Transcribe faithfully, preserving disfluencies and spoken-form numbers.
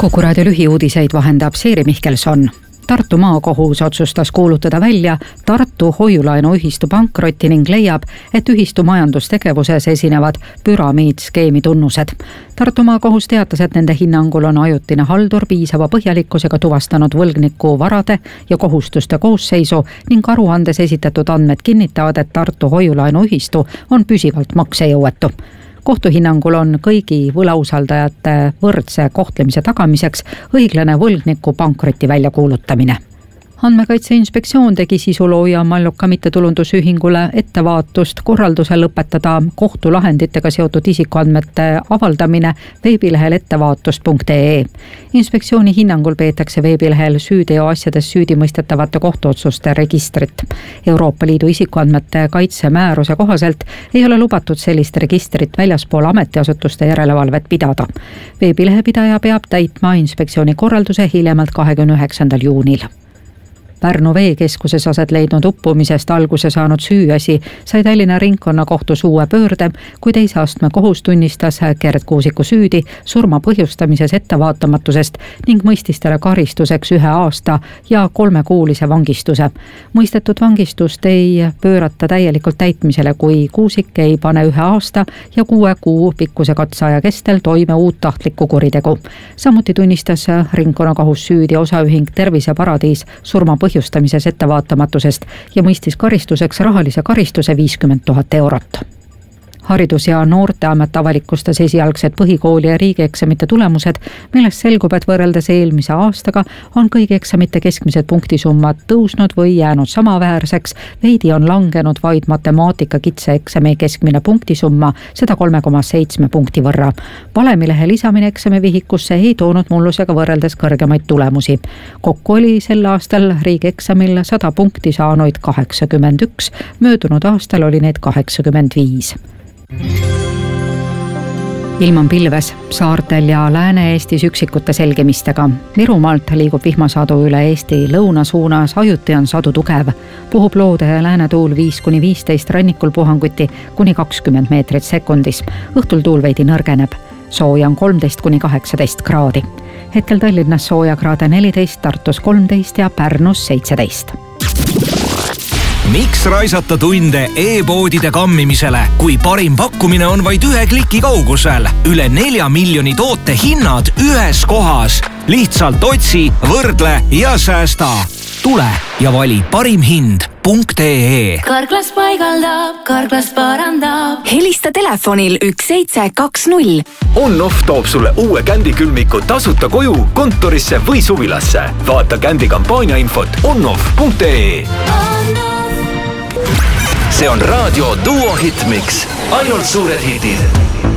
Kuku raadio lühiuudiseid vahendab Siiri Mihkelson. Tartu maakohus otsustas kuulutada välja Tartu hoiulaenuühistu pankrotti ning leiab, et ühistu majandustegevuses esinevad püramiidskeemi tunnused. Tartu maakohus teatas, et nende hinnangul on ajutine haldur piisava põhjalikkusega tuvastanud võlgniku varade ja kohustuste koosseisu ning aruandes esitatud andmed kinnitavad, et Tartu hoiulaenuühistu on püsivalt maksejõuetu. Kohtu hinnangul on kõigi võlausaldajate võrdse kohtlemise tagamiseks õiglane võlgniku pankroti väljakuulutamine. Andmekaitse Inspektsioon tegi sisulooja Malluka mittetulundusühingule ettevaatust korralduse lõpetada kohtulahenditega seotud isikuandmete avaldamine veebilehel ettevaatust punkt ee. Inspektsiooni hinnangul peetakse veebilehel süüteoasjades süüdimõistetavate kohtuotsuste registrit. Euroopa Liidu isikuandmete kaitse määruse kohaselt ei ole lubatud sellist registrit väljaspool ametiasutuste järelevalvet pidada. Veebilehe pidaja peab täitma inspektsiooni korralduse hiljemalt kahekümne üheksandal juunil. Pärnu veekeskuses aset leidnud uppumisest alguse saanud süüasi sai Tallinna ringkonnakohtus uue pöörde, kui teise astme kohus tunnistas Gerd Kuusiku süüdi surma põhjustamises ettevaatamatusest ning mõistis talle karistuseks ühe aasta ja kolmekuulise vangistuse. Mõistetud vangistust ei pöörata täielikult täitmisele, kui Kuusik ei pane ühe aasta ja kuue kuu pikkuse katseaja kestel toime uut tahtlikku kuritegu. Samuti tunnistas ringkonnakohus süüdi osaühing Terviseparadiis surma põhjustamises ettevaatamatusest ja mõistis karistuseks rahalise karistuse viiskümmend tuhat eurot. Haridus- ja Noorteamet avalikustas esialgsed põhikooli ja riigieksamite tulemused, millest selgub, et võrreldes eelmise aastaga on kõigi eksamite keskmised punktisummad tõusnud või jäänud samaväärseks, veidi on langenud vaid matemaatika kitseeksami keskmine punktisumma, seda kolme koma seitsme punkti võrra. Valemilehe lisamine eksami vihikusse ei toonud mullusega võrreldes kõrgemaid tulemusi. Kokku oli sel aastal riigieksamil sada punkti saanuid kaheksakümmend üks, möödunud aastal oli neid kaheksakümmend viis. Ilm on pilves saartel ja Lääne-Eestis üksikute selgimistega. Virumaalt liigub vihmasadu üle Eesti lõuna suunas, ajuti on sadu tugev. Puhub loode ja läänetuul viis kuni viisteist, rannikul puhanguti kuni kakskümmend meetrit sekundis. Õhtul tuul veidi nõrgeneb. Sooja on kolmteist kuni kaheksateist kraadi. Hetkel Tallinnas sooja kraade neliteist, Tartus kolmteist ja Pärnus seitseteist. Miks raisata tunde e-poodide kammimisele, kui parim pakkumine on vaid ühe kliki kaugusel? Üle nelja miljoni toote hinnad ühes kohas. Lihtsalt otsi, võrdle ja säästa. Tule ja vali parim hind punkt ee. Karklas paigaldab, Karklas parandab. Helista telefonil üks seitse kaks null. On-Off toob sulle uue kändikülmiku tasuta koju, kontorisse või suvilasse. Vaata kändi kampaania infot on-off punkt ee. See on Raadio Duo Hitmix. Ainult suured hitid.